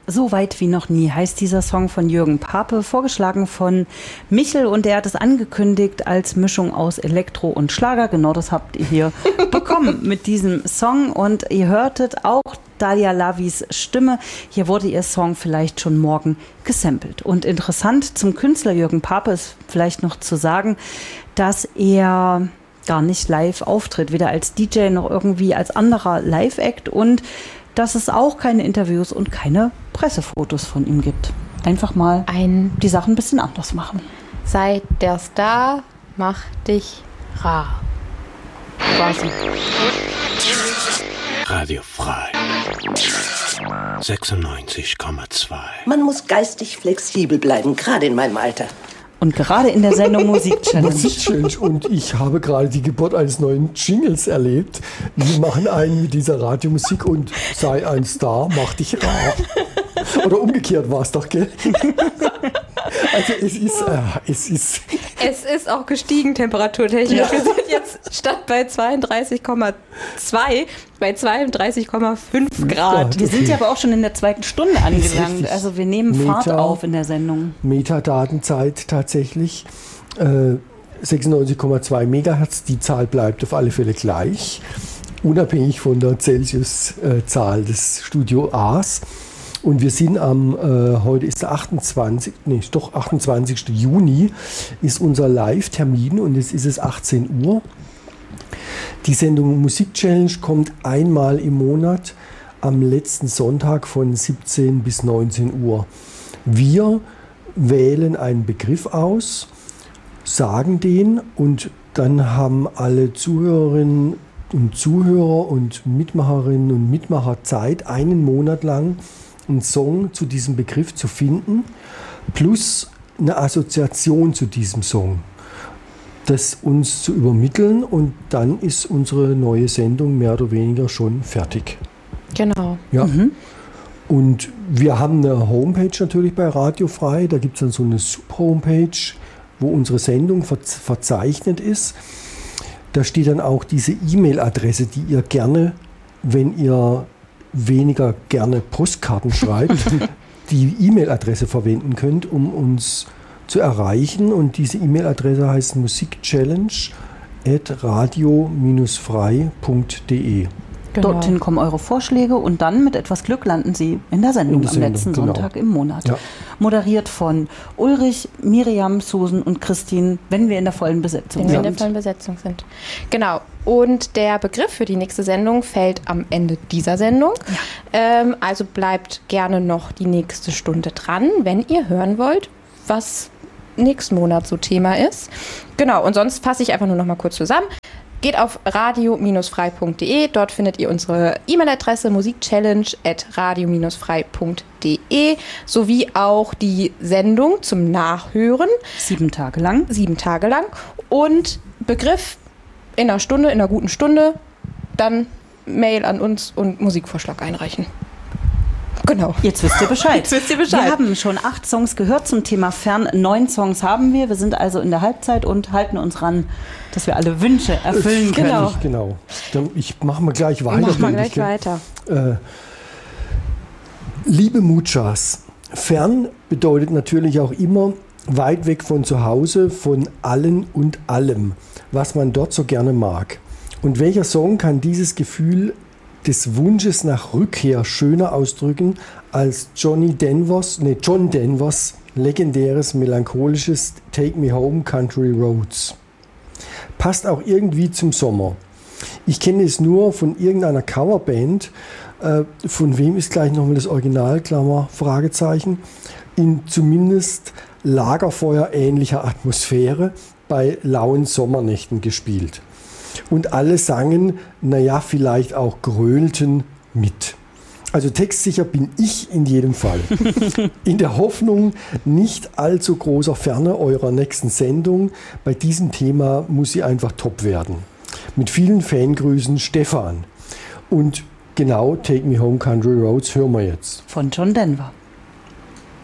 So weit wie noch nie heißt dieser Song von Jürgen Pape, vorgeschlagen von Michel, und er hat es angekündigt als Mischung aus Elektro und Schlager. Genau das habt ihr hier bekommen mit diesem Song, und ihr hörtet auch Dalia Lavis Stimme. Hier wurde ihr Song vielleicht schon morgen gesampelt. Und interessant zum Künstler Jürgen Pape ist vielleicht noch zu sagen, dass er gar nicht live auftritt, weder als DJ noch irgendwie als anderer Live-Act, und dass es auch keine Interviews und keine Pressefotos von ihm gibt. Einfach mal die Sachen ein bisschen anders machen. Sei der Star, mach dich rar. Quasi. Radio frei. 96,2. Man muss geistig flexibel bleiben, gerade in meinem Alter. Und gerade in der Sendung Musik-Challenge. Musik-Challenge. Und ich habe gerade die Geburt eines neuen Jingles erlebt. Wir machen einen mit dieser Radiomusik und sei ein Star, mach dich rar. Oder umgekehrt war es doch, gell? Also es ist auch gestiegen temperaturtechnisch. Ja. Wir sind jetzt statt bei 32,2 bei 32,5 Grad. Wir sind ja aber auch schon in der zweiten Stunde angelangt. Also wir nehmen Fahrt auf in der Sendung. Metadatenzeit tatsächlich. 96,2 Megahertz. Die Zahl bleibt auf alle Fälle gleich. Unabhängig von der Celsius-Zahl des Studio A's. Und wir sind heute ist der 28. Juni, ist unser Live-Termin, und jetzt ist es 18 Uhr. Die Sendung Musik-Challenge kommt einmal im Monat am letzten Sonntag von 17 bis 19 Uhr. Wir wählen einen Begriff aus, sagen den, und dann haben alle Zuhörerinnen und Zuhörer und Mitmacherinnen und Mitmacher Zeit, einen Monat lang einen Song zu diesem Begriff zu finden, plus eine Assoziation zu diesem Song, das uns zu übermitteln, und dann ist unsere neue Sendung mehr oder weniger schon fertig. Genau. Ja. Mhm. Und wir haben eine Homepage natürlich bei Radio Frei, da gibt es dann so eine Sub-Homepage, wo unsere Sendung verzeichnet ist. Da steht dann auch diese E-Mail-Adresse, die ihr gerne, wenn ihr weniger gerne Postkarten schreibt, die E-Mail-Adresse verwenden könnt, um uns zu erreichen. Und diese E-Mail-Adresse heißt musikchallenge@radio-frei.de. Genau. Dorthin kommen eure Vorschläge, und dann mit etwas Glück landen sie in der Sendung am letzten Sonntag im Monat. Ja. Moderiert von Ulrich, Miriam, Susan und Christine, wenn wir in der vollen Besetzung sind. Genau. Und der Begriff für die nächste Sendung fällt am Ende dieser Sendung. Ja. Also bleibt gerne noch die nächste Stunde dran, wenn ihr hören wollt, was nächsten Monat so Thema ist. Genau, und sonst fasse ich einfach nur noch mal kurz zusammen. Geht auf radio-frei.de, dort findet ihr unsere E-Mail-Adresse musikchallenge@radio-frei.de sowie auch die Sendung zum Nachhören. 7 Tage lang. Und Begriff in einer guten Stunde, dann Mail an uns und Musikvorschlag einreichen. Genau. Jetzt wisst ihr Bescheid. Wir haben schon 8 Songs gehört zum Thema Fern. 9 Songs haben wir. Wir sind also in der Halbzeit und halten uns ran, dass wir alle Wünsche erfüllen können. Genau. Dann mache mal gleich weiter. Liebe Muchas, fern bedeutet natürlich auch immer weit weg von zu Hause, von allen und allem, was man dort so gerne mag. Und welcher Song kann dieses Gefühl des Wunsches nach Rückkehr schöner ausdrücken als John Denvers legendäres melancholisches Take Me Home Country Roads. Passt auch irgendwie zum Sommer. Ich kenne es nur von irgendeiner Coverband. Von wem ist gleich nochmal das Original, Klammer, Fragezeichen, in zumindest lagerfeuerähnlicher Atmosphäre bei lauen Sommernächten gespielt. Und alle sangen, vielleicht auch gröhlten mit. Also textsicher bin ich in jedem Fall. In der Hoffnung nicht allzu großer Ferne eurer nächsten Sendung. Bei diesem Thema muss sie einfach top werden. Mit vielen Fangrüßen, Stefan. Und genau, Take Me Home Country Roads hören wir jetzt. Von John Denver.